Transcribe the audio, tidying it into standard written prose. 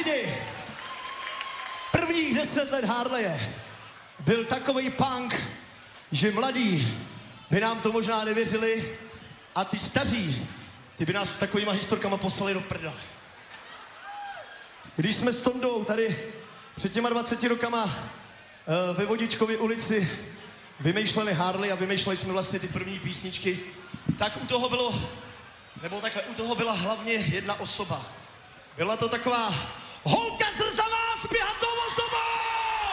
lidi, prvních 10 let Harleje byl takovej punk, že mladí by nám to možná nevěřili a ty staří, ty by nás s takovýma historkama poslali do prdele. Když jsme s Tondou tady před těma 20 rokama ve Vodičkově ulici vymýšleli Harley a vymýšleli jsme vlastně ty první písničky, tak u toho bylo, nebo takhle, u toho byla hlavně jedna osoba. Byla to taková holka zrzavá s běhatou